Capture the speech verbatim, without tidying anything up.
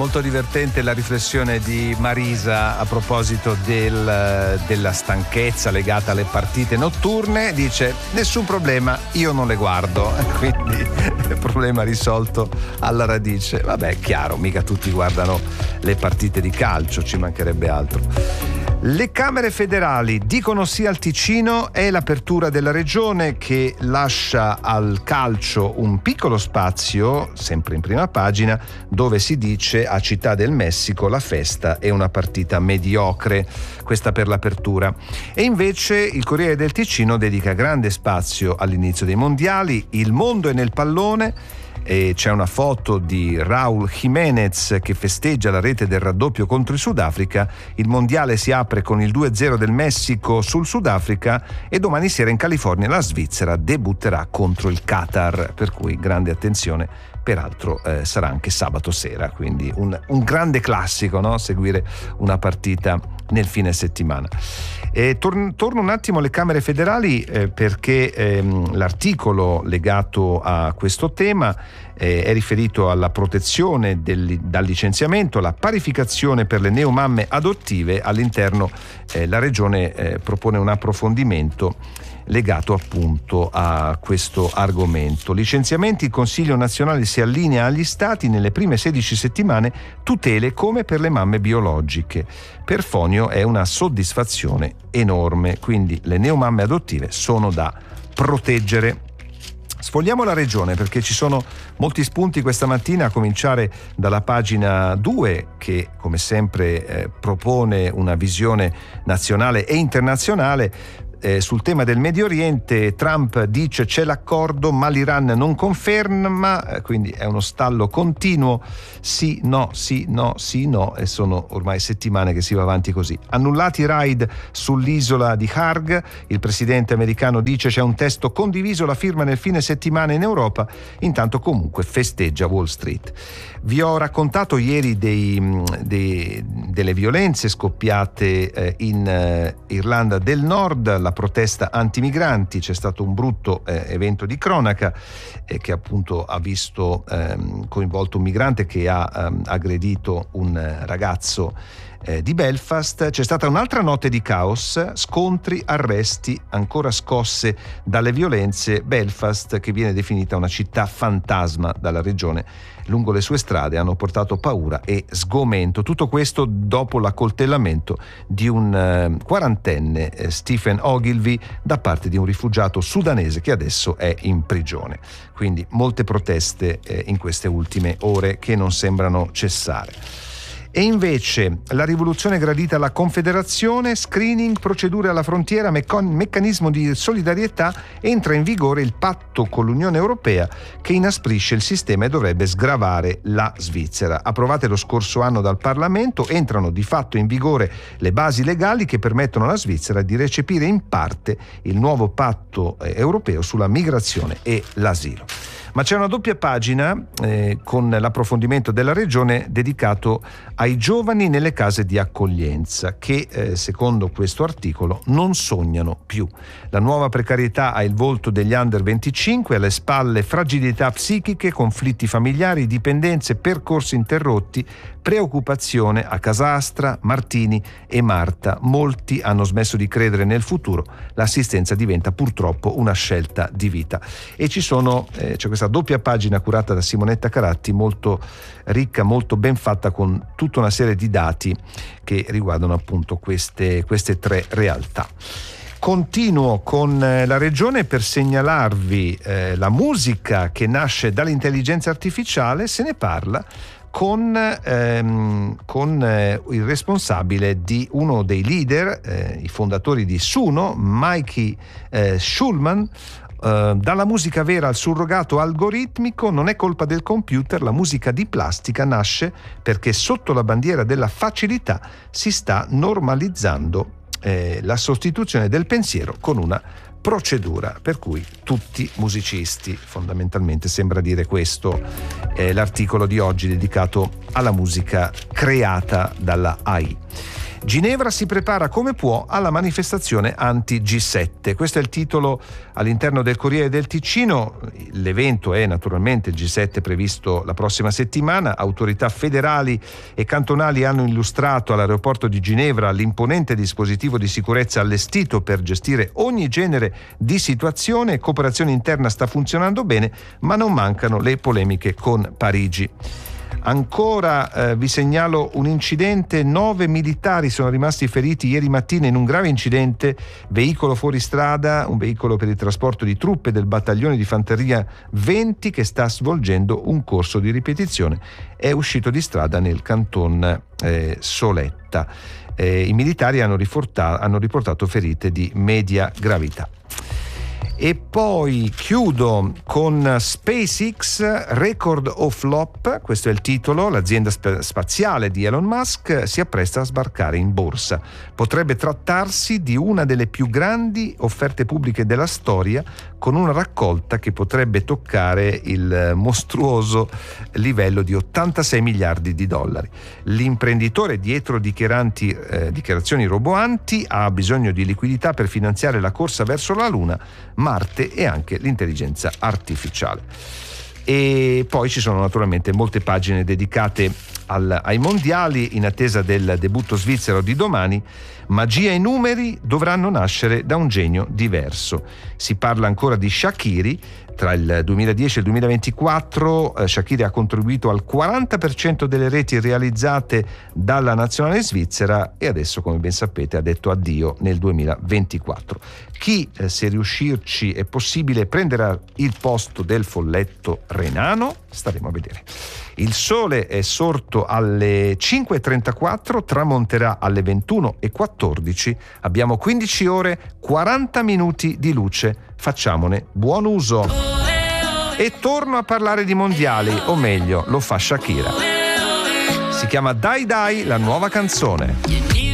Molto divertente la riflessione di Marisa a proposito del, della stanchezza legata alle partite notturne. Dice: nessun problema, io non le guardo. Quindi problema risolto alla radice. Vabbè, è chiaro, mica tutti guardano le partite di calcio, ci mancherebbe altro. Le Camere federali dicono sì al Ticino, è l'apertura della regione che lascia al calcio un piccolo spazio, sempre in prima pagina, dove si dice a Città del Messico la festa è una partita mediocre, questa per l'apertura. E invece il Corriere del Ticino dedica grande spazio all'inizio dei mondiali, il mondo è nel pallone. E c'è una foto di Raúl Jiménez che festeggia la rete del raddoppio contro il Sudafrica. Il mondiale si apre con il due a zero del Messico sul Sudafrica e domani sera in California la Svizzera debutterà contro il Qatar, per cui grande attenzione. Peraltro eh, sarà anche sabato sera, quindi un, un grande classico, no? Seguire una partita nel fine settimana. E tor- torno un attimo alle Camere federali eh, perché ehm, l'articolo legato a questo tema eh, è riferito alla protezione del, dal licenziamento, la parificazione per le neomamme adottive. All'interno eh, la Regione eh, propone un approfondimento legato appunto a questo argomento. Licenziamenti, il Consiglio nazionale si allinea agli Stati nelle prime sedici settimane, tutele come per le mamme biologiche. Per Fonio è una soddisfazione enorme, quindi le neomamme adottive sono da proteggere. Sfogliamo la regione perché ci sono molti spunti questa mattina, a cominciare dalla pagina due che come sempre eh, propone una visione nazionale e internazionale. Eh, sul tema del Medio Oriente Trump dice c'è l'accordo ma l'Iran non conferma, eh, quindi è uno stallo continuo, sì, no, sì, no, sì, no, e sono ormai settimane che si va avanti così. Annullati i raid sull'isola di Harg, il presidente americano dice c'è un testo condiviso, la firma nel fine settimana in Europa, intanto comunque festeggia Wall Street. Vi ho raccontato ieri dei, dei, delle violenze scoppiate eh, in eh, Irlanda del Nord, la protesta antimigranti. C'è stato un brutto eh, evento di cronaca eh, che appunto ha visto ehm, coinvolto un migrante che ha ehm, aggredito un ragazzo eh, di Belfast. C'è stata un'altra notte di caos, scontri, arresti, ancora scosse dalle violenze. Belfast, che viene definita una città fantasma dalla regione, lungo le sue strade hanno portato paura e sgomento. Tutto questo dopo l'accoltellamento di un eh, quarantenne, eh, Stephen Ogilvy, da parte di un rifugiato sudanese che adesso è in prigione. Quindi molte proteste eh, in queste ultime ore che non sembrano cessare. E invece la rivoluzione gradita alla Confederazione, screening, procedure alla frontiera, meccon- meccanismo di solidarietà, entra in vigore il patto con l'Unione Europea che inasprisce il sistema e dovrebbe sgravare la Svizzera. Approvate lo scorso anno dal Parlamento, entrano di fatto in vigore le basi legali che permettono alla Svizzera di recepire in parte il nuovo patto eh, europeo sulla migrazione e l'asilo. Ma c'è una doppia pagina eh, con l'approfondimento della regione dedicato ai giovani nelle case di accoglienza che, eh, secondo questo articolo, non sognano più. La nuova precarietà ha il volto degli under venticinque, alle spalle fragilità psichiche, conflitti familiari, dipendenze, percorsi interrotti, preoccupazione a Casastra, Martini e Marta. Molti hanno smesso di credere nel futuro, l'assistenza diventa purtroppo una scelta di vita. E ci sono, eh, c'è questa doppia pagina curata da Simonetta Caratti, molto ricca, molto ben fatta, con tutta una serie di dati che riguardano appunto queste, queste tre realtà. Continuo con la regione per segnalarvi eh, la musica che nasce dall'intelligenza artificiale. Se ne parla con, ehm, con eh, il responsabile di uno dei leader, eh, i fondatori di Suno, Mikey eh, Schulman. Uh, dalla musica vera al surrogato algoritmico, non è colpa del computer, la musica di plastica nasce perché sotto la bandiera della facilità si sta normalizzando eh, la sostituzione del pensiero con una procedura, per cui tutti musicisti, fondamentalmente sembra dire questo è l'articolo di oggi dedicato alla musica creata dalla A I. Ginevra si prepara come può alla manifestazione anti G sette. Questo è il titolo all'interno del Corriere del Ticino. L'evento è naturalmente il G sette previsto la prossima settimana. Autorità federali e cantonali hanno illustrato all'aeroporto di Ginevra l'imponente dispositivo di sicurezza allestito per gestire ogni genere di situazione. Cooperazione interna sta funzionando bene, ma non mancano le polemiche con Parigi. Ancora eh, vi segnalo un incidente: nove militari sono rimasti feriti ieri mattina in un grave incidente, veicolo fuori strada, un veicolo per il trasporto di truppe del battaglione di fanteria venti che sta svolgendo un corso di ripetizione, è uscito di strada nel canton eh, Soletta. Eh, I militari hanno, riporta- hanno riportato ferite di media gravità. E poi chiudo con SpaceX, Record of Flop, questo è il titolo. L'azienda sp- spaziale di Elon Musk si appresta a sbarcare in borsa. Potrebbe trattarsi di una delle più grandi offerte pubbliche della storia, con una raccolta che potrebbe toccare il mostruoso livello di ottantasei miliardi di dollari. L'imprenditore, dietro dichiaranti, eh, dichiarazioni roboanti, ha bisogno di liquidità per finanziare la corsa verso la Luna, Marte e anche l'intelligenza artificiale. E poi ci sono naturalmente molte pagine dedicate al, ai mondiali in attesa del debutto svizzero di domani. Magia e numeri dovranno nascere da un genio diverso. Si parla ancora di Shaqiri. Tra il duemiladieci e il duemilaventiquattro eh, Shaqiri ha contribuito al quaranta per cento delle reti realizzate dalla nazionale svizzera e adesso, come ben sapete, ha detto addio nel duemilaventiquattro. Chi, eh, se riuscirci è possibile, prenderà il posto del folletto renano? Staremo a vedere. Il sole è sorto alle cinque e trentaquattro, tramonterà alle ventuno e quattordici. Abbiamo quindici ore, quaranta minuti di luce. Facciamone buon uso. E torno a parlare di mondiali, o meglio, lo fa Shakira. Si chiama Dai Dai, la nuova canzone.